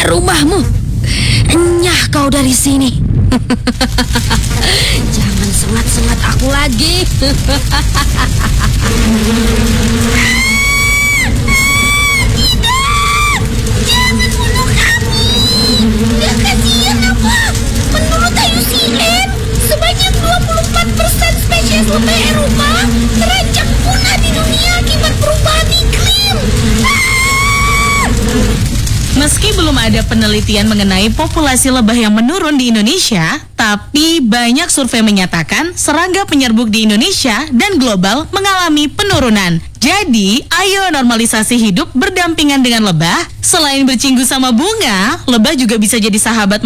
rumahmu. Enyah kau dari sini. Jangan sengat-sengat aku lagi. Jangan bunuh kami. Dia kasihan apa? Menurut IUCN, sebanyak 24% spesies lebah Eropa terancam punah di dunia akibat perubahan iklim. Meski belum ada penelitian mengenai populasi lebah yang menurun di Indonesia, tapi banyak survei menyatakan serangga penyerbuk di Indonesia dan global mengalami penurunan. Jadi, ayo normalisasi hidup berdampingan dengan lebah. Selain bercinggu sama bunga, lebah juga bisa jadi sahabat